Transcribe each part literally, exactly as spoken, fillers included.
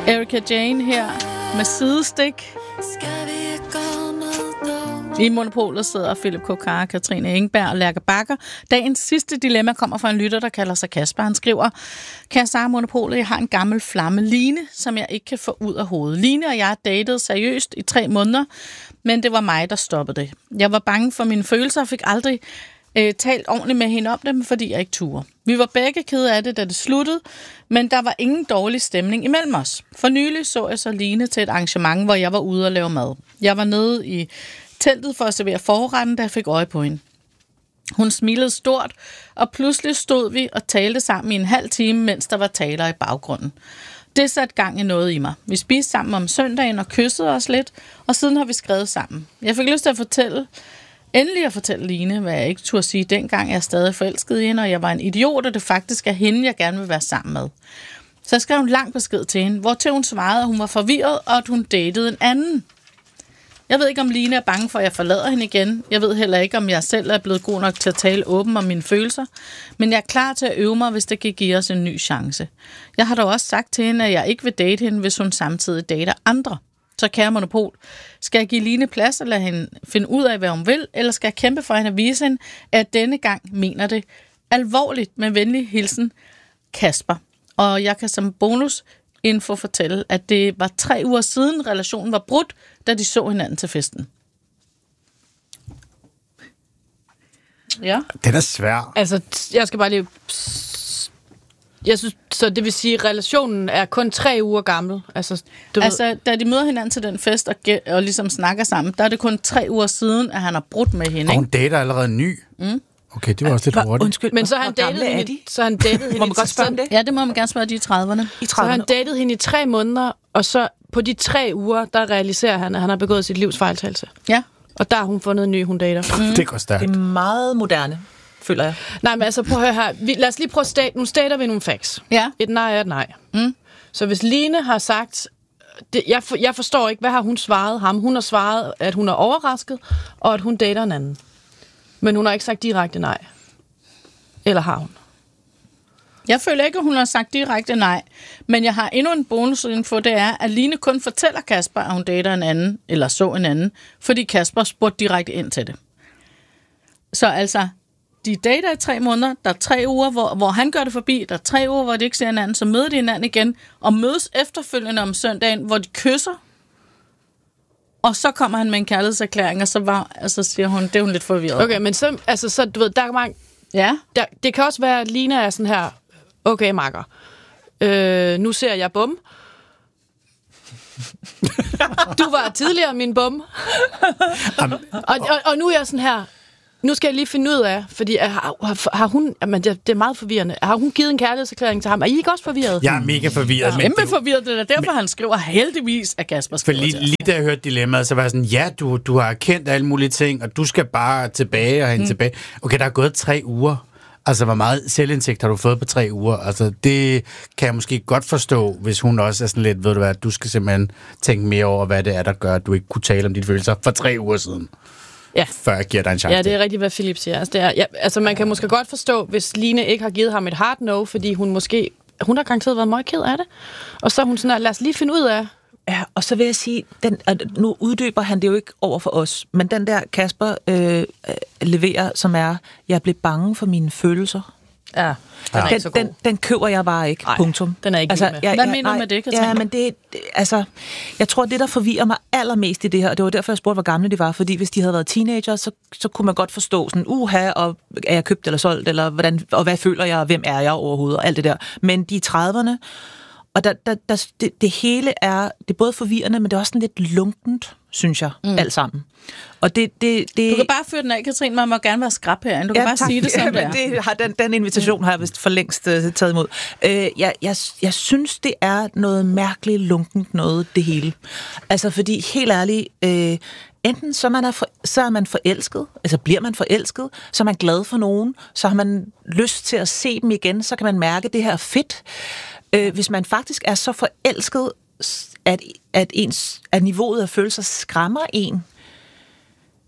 Erika Jane her med sidestik. I Monopolet sidder Philip K. Carr, Katrine Engberg og Lærke Bakker. Dagens sidste dilemma kommer fra en lytter, der kalder sig Kasper. Han skriver: Kære Sara Monopolet, jeg har en gammel flamme, Line, som jeg ikke kan få ud af hovedet. Line og jeg datede seriøst i tre måneder, men det var mig, der stoppede det. Jeg var bange for mine følelser og fik aldrig øh, talt ordentligt med hende om dem, fordi jeg ikke turde. Vi var begge kede af det, da det sluttede, men der var ingen dårlig stemning imellem os. For nylig så jeg så Line til et arrangement, hvor jeg var ude og lave mad. Jeg var nede i teltet for at servere forretten, da jeg fik øje på hende. Hun smilede stort, og pludselig stod vi og talte sammen i en halv time, mens der var taler i baggrunden. Det satte gang i noget i mig. Vi spiste sammen om søndagen og kyssede os lidt, og siden har vi skrevet sammen. Jeg fik lyst til at fortælle, endelig at fortælle Line, hvad jeg ikke turde sige dengang, jeg er stadig forelsket i hende, og jeg var en idiot, og det faktisk er hende, jeg gerne vil være sammen med. Så jeg skrev en lang besked til hende, hvor til hun svarede, at hun var forvirret, og at hun datede en anden. Jeg ved ikke, om Line er bange for, at jeg forlader hende igen. Jeg ved heller ikke, om jeg selv er blevet god nok til at tale åben om mine følelser. Men jeg er klar til at øve mig, hvis det kan give os en ny chance. Jeg har da også sagt til hende, at jeg ikke vil date hende, hvis hun samtidig dater andre. Så kære Monopol, skal jeg give Line plads og lade hende finde ud af, hvad hun vil, eller skal jeg kæmpe for hende og vise hende, at denne gang mener det alvorligt med venlig hilsen Kasper. Og jeg kan som bonus info fortælle, at det var tre uger siden relationen var brudt, da de så hinanden til festen. Ja. Den er svær. Altså, jeg skal bare lige... Jeg synes, så det vil sige, at relationen er kun tre uger gammel. Altså, du altså ved... da de møder hinanden til den fest og, ge- og ligesom snakker sammen, der er det kun tre uger siden, at han har brudt med hende. Og hun dater allerede ny. Mm. Okay, det var også lidt hurtigt. Undskyld, men så har han datet hende, så han datet hende. Må man godt spørge om det? Ja, det må man gerne spørge, de i trediverne. I Så har han datet hende i tre måneder, og så på de tre uger, der realiserer han, at han har begået sit livs fejltagelse. Ja. Og der har hun fundet en ny, hun dater. Mm. Det går stærkt. Det er meget moderne, føler jeg. Nej, men altså prøv at høre her. Vi, lad os lige prøve at state. Nu stater vi nogle facts. Ja. Et nej er et nej. Mm. Så hvis Line har sagt... Det, jeg, for, jeg forstår ikke, hvad har hun svaret ham? Hun har svaret, at hun er overrasket, og at hun dater en anden. Men hun har ikke sagt direkte nej. Eller har hun? Jeg føler ikke, at hun har sagt direkte nej, men jeg har endnu en bonusinfo, det er, at Line kun fortæller Kasper, at hun dater en anden, eller så en anden, fordi Kasper spurgte direkte ind til det. Så altså, de dater i tre måneder, der er tre uger, hvor, hvor han gør det forbi, der er tre uger, hvor de ikke ser hinanden, så møder de hinanden igen, og mødes efterfølgende om søndagen, hvor de kysser, og så kommer han med en kærlighedserklæring, og så, var, altså, siger hun, det er hun lidt forvirret. Okay, men så, altså, så du ved, der er mange... Ja. Der, det kan også være, at Lina er sådan her, okay, makker, øh, nu ser jeg bum. Du var tidligere min bum. og, og, og nu er jeg sådan her, nu skal jeg lige finde ud af, fordi har, har, har hun, jamen det, det er meget forvirrende, har hun givet en kærlighedserklæring til ham? Er I ikke også forvirret? Jeg er mega forvirret. Ja, kæmpe forvirret, det er derfor, men, han skriver heldigvis, at Kasper skriver for lige, lige da jeg hørte dilemmaet, så var jeg sådan, ja, du, du har kendt alle mulige ting, og du skal bare tilbage og hente mm. tilbage. Okay, der er gået tre uger. Altså, hvor meget selvindsigt har du fået på tre uger? Altså, det kan jeg måske godt forstå, hvis hun også er sådan lidt, ved du hvad, du skal simpelthen tænke mere over, hvad det er, der gør, at du ikke kunne tale om dine følelser for tre uger siden. Ja. Før jeg giver dig en chance. Ja, det er rigtigt, hvad Philip siger. Altså, det er, ja, altså, man kan måske godt forstå, hvis Line ikke har givet ham et hard no, fordi hun måske... Hun har garanteret været meget ked af det. Og så er hun sådan, lad os lige finde ud af... Ja, og så vil jeg sige, den, nu uddyber han det jo ikke over for os, men den der Kasper øh, leverer, som er, jeg blev bange for mine følelser. Ja, den er den, ikke så god. Den, den køber jeg bare ikke, Ej, punktum. Den er ikke altså, med. Jeg, Hvad jeg, mener du med det, Katrine? Ja, men det, det, altså, jeg tror, det der forvirrer mig allermest i det her, og det var derfor, jeg spurgte, hvor gamle de var, fordi hvis de havde været teenager, så, så kunne man godt forstå sådan, uha, og er jeg købt eller solgt, eller hvordan, og hvad føler jeg, og hvem er jeg overhovedet, og alt det der. Men de er trediverne, og der, der, der, det, det hele er, det er både forvirrende, men det er også sådan lidt lunkent, synes jeg, mm. alt sammen. Og det, det, det... Du kan bare fyre den af, Katrine, man må gerne være skrab herinde. Du kan ja, bare tak. sige det, som ja, det er. Det har, den, den invitation har jeg vist for længst uh, taget imod. Uh, jeg, jeg, jeg synes, det er noget mærkeligt lunkent noget, det hele. Altså, fordi helt ærligt, uh, enten så, man er for, så er man forelsket, altså bliver man forelsket, så er man glad for nogen, så har man lyst til at se dem igen, så kan man mærke, at det her er fedt. Uh, hvis man faktisk er så forelsket, at, at, ens, at niveauet af følelser skræmmer en,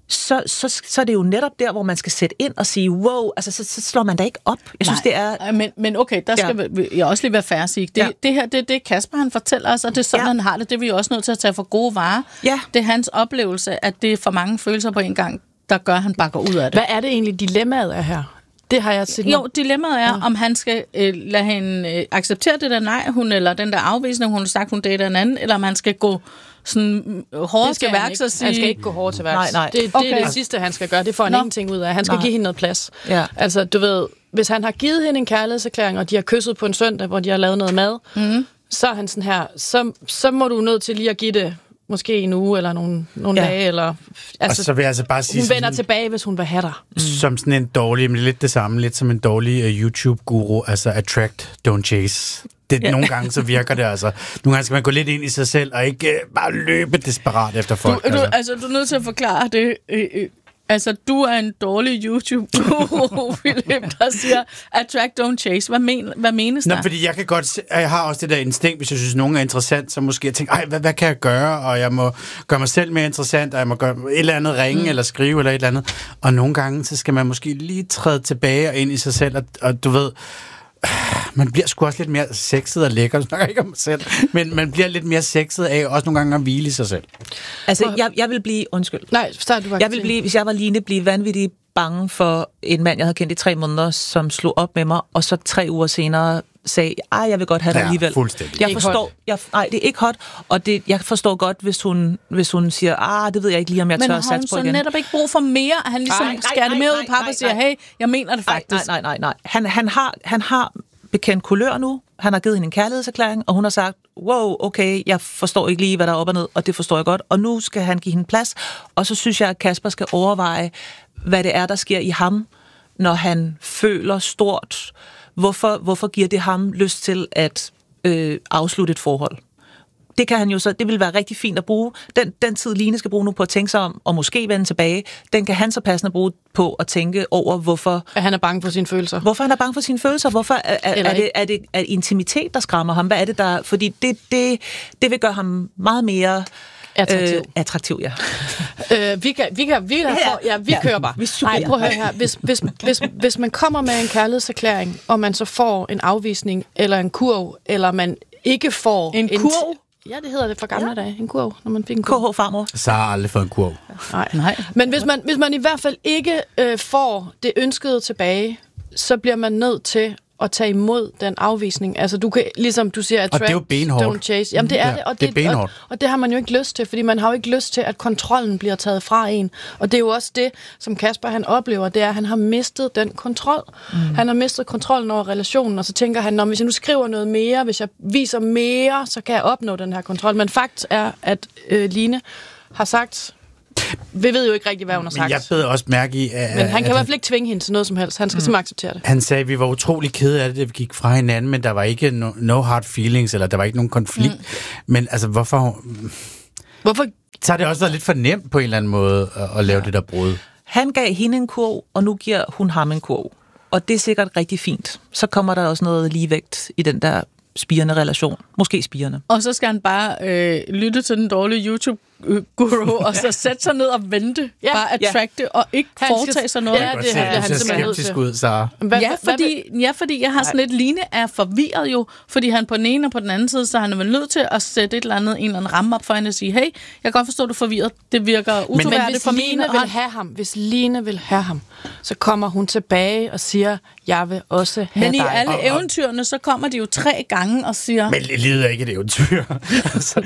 så, så, så er det jo netop der, hvor man skal sætte ind og sige, wow, altså så, så slår man da ikke op. Jeg synes, Nej, det er... Men, men okay, der skal ja. jeg også lige være fair at sige. Det, ja. det her, det er det, Kasper han fortæller os, og det er sådan, ja. han har det. Det er vi også nødt til at tage for gode varer. Ja. Det er hans oplevelse, at det er for mange følelser på en gang, der gør, at han bakker ud af det. Hvad er det egentlig, dilemmaet er her? Det har jeg set. Jo, dilemmaet er, ja. om han skal øh, lade hende øh, acceptere det der nej, hun, eller den der afvisning, hun har sagt, hun dater en anden, eller om han skal gå sådan hårdt til værks og sige... Han skal ikke gå hårdt til værks. Nej, nej. Det, det okay. er det sidste, han skal gøre. Det får han Nå. ingenting ud af. Han skal nej. give hende noget plads. Ja. Altså, du ved, hvis han har givet hende en kærlighedserklæring, og de har kysset på en søndag, hvor de har lavet noget mad, mm. så er han sådan her, så, så må du nødt til lige at give det måske en uge, eller nogle, nogle ja. dage, eller... Altså, og så vil jeg altså bare sige... hun vender sådan, tilbage, hvis hun vil have dig. Mm. Som sådan en dårlig, men lidt det samme, lidt som en dårlig uh, YouTube-guru, altså attract, don't chase. Det, ja. Nogle gange så virker det altså. Nogle gange skal man gå lidt ind i sig selv, og ikke uh, bare løbe desperat efter folk. Du, du, altså. altså, du er nødt til at forklare det... Øh, øh. Altså, du er en dårlig YouTube-guru, Philip, der siger, attract, don't chase. Hvad, men, hvad menes der? Nå, fordi jeg kan godt se, jeg har også det der instinkt, hvis jeg synes, nogen er interessant, så måske jeg tænker, ej, hvad, hvad kan jeg gøre? Og jeg må gøre mig selv mere interessant, og jeg må gøre et eller andet ringe, mm. eller skrive, eller et eller andet. Og nogle gange, så skal man måske lige træde tilbage og ind i sig selv, og, og du ved... Man bliver sgu også lidt mere sexet og lækker, så snakker ikke om mig selv, men man bliver lidt mere sexet af også nogle gange at hvile i sig selv. Altså, jeg, jeg vil blive... Undskyld. Nej, start du faktisk. Jeg vil blive, hvis jeg var Line, blive vanvittigt bange for en mand, jeg havde kendt i tre måneder, som slog op med mig, og så tre uger senere sagde, ej, jeg vil godt have dig ja, alligevel. Fuldstændig. Jeg forstår, jeg, nej, det er ikke hot, og det, jeg forstår godt, hvis hun, hvis hun siger, ah, det ved jeg ikke lige, om jeg men tør at satse på igen. Men har hun så netop ikke brug for mere, at han ligesom nej, skærer det mere ud i pap nej, og siger, nej. hey, jeg mener det faktisk. Nej, nej, nej, nej. Han, han, har, han har bekendt kulør nu, han har givet hende en kærlighedserklæring, og hun har sagt, wow, okay, jeg forstår ikke lige, hvad der er op og ned, og det forstår jeg godt, og nu skal han give hende plads, og så synes jeg, at Kasper skal overveje, hvad det er, der sker i ham, når han føler stort. Hvorfor, hvorfor giver det ham lyst til at øh, afslutte et forhold? Det kan han jo så, det vil være rigtig fint at bruge. Den, den tid, Line skal bruge nu på at tænke sig om, og måske vende tilbage, den kan han så passende bruge på at tænke over, hvorfor... At han er bange for sine følelser. Hvorfor han er bange for sine følelser? Hvorfor er, er, er, det, er, det, er det intimitet, der skræmmer ham? Hvad er det, der... Fordi det, det, det vil gøre ham meget mere... Attraktiv. Øh, attraktiv, ja. øh, vi kan, vi kan, vi kan, for, ja, vi ja, kører bare. Vi Nej, prøv at høre her. Hvis, hvis, hvis, hvis man kommer med en kærlighedserklæring, og man så får en afvisning, eller en kurv, eller man ikke får... En kurv? Ja, det hedder det for gamle ja. dage. En kurv, når man fik en K kurv. H farmor. Så har jeg aldrig fået en kurv. Nej. Nej. Men hvis man, hvis man i hvert fald ikke øh, får det ønskede tilbage, så bliver man nødt til at tage imod den afvisning. Altså, du kan, ligesom du siger, attract, og det er jo benhårdt. don't chase. Jamen, det er ja, det. Og det, det er og, og det har man jo ikke lyst til, fordi man har jo ikke lyst til, at kontrollen bliver taget fra en. Og det er jo også det, som Kasper han oplever, det er, at han har mistet den kontrol. Mm. Han har mistet kontrollen over relationen, og så tænker han, hvis jeg nu skriver noget mere, hvis jeg viser mere, så kan jeg opnå den her kontrol. Men fakt er, at øh, Line har sagt... Vi ved jo ikke rigtig, hvad hun har sagt. Men jeg bed også mærke i... At, men han kan at i hvert fald ikke tvinge hende til noget som helst. Han skal mm. simpelthen acceptere det. Han sagde, at vi var utrolig kede af det, da vi gik fra hinanden, men der var ikke no, no hard feelings, eller der var ikke nogen konflikt. Mm. Men altså, hvorfor... Hvorfor? Så har det også været lidt for nemt på en eller anden måde at, at lave ja. det der brud. Han gav hende en kurv, og nu giver hun ham en kurv. Og det er sikkert rigtig fint. Så kommer der også noget ligevægt i den der spirende relation. Måske spirende. Og så skal han bare øh, lytte til den dårlige YouTube-guru, og så sætte sig ned og vente. Ja. Bare attracte, ja. og ikke han foretage skal... sig noget. Ja, det er han simpelthen nødt til. Ud, så. Hvad, ja, fordi, ja, fordi jeg har sådan lidt... Line er forvirret jo, fordi han på den ene og på den anden side, så han er vel nødt til at sætte et eller andet, en eller anden ramme op for hende og sige, hey, jeg kan godt forstå, at du er forvirret. Det virker utroværdigt for Line mine. Vil have ham, hvis Line vil have ham, så kommer hun tilbage og siger, jeg vil også have Men dig. i alle og, og, eventyrene, så kommer de jo tre gange og siger... Men livet er ikke et eventyr. altså,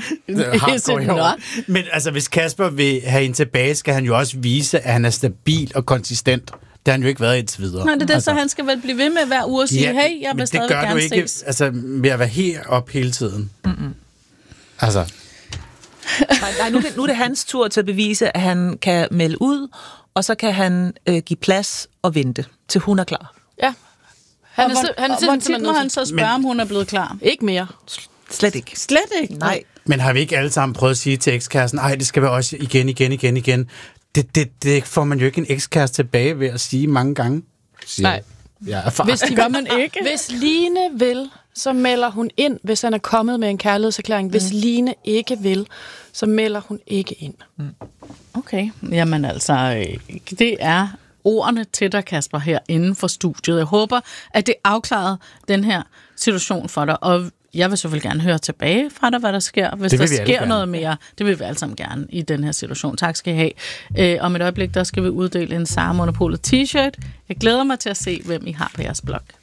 men altså, hvis Kasper vil have hende tilbage, skal han jo også vise, at han er stabil og konsistent. Det har han jo ikke været indtil videre. Nej, det er det, altså. så han skal vel blive ved med hver uge og sige, ja, hey, jeg vil stadig gerne ses. det gør du ikke, altså, ved at være helt op hele tiden. Mm-mm. Altså... nej, nej, nu, er det, nu er det hans tur til at bevise, at han kan melde ud, og så kan han øh, give plads og vente, til hun er klar. Ja. Han og er, han er hvor tit må han så spørge, men, om hun er blevet klar? Ikke mere. Slet ikke. Slet ikke? Nej. Men har vi ikke alle sammen prøvet at sige til ekskæresten, ej, det skal være også igen, igen, igen, igen. Det, det, det får man jo ikke en ekskæreste tilbage ved at sige mange gange. Siger. Nej. jeg er erfaren. Hvis de gør man ikke. Hvis Line vil, så melder hun ind, hvis han er kommet med en kærlighedserklæring. Hvis mm. Line ikke vil, så melder hun ikke ind. Mm. Okay, jamen altså, det er ordene til dig, Kasper, her inden for studiet. Jeg håber, at det afklarede den her situation for dig, og jeg vil selvfølgelig gerne høre tilbage fra dig, hvad der sker. Hvis der sker noget mere, det vil vi alle sammen gerne i den her situation. Tak skal I have. Øh, om et øjeblik, der skal vi uddele en Sara Monopolet t-shirt. Jeg glæder mig til at se, hvem I har på jeres blog.